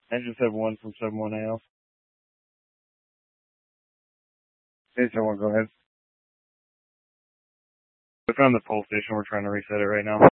I just have one from 71AL. Hey, someone, go ahead. We found the pole station. We're trying to reset it right now.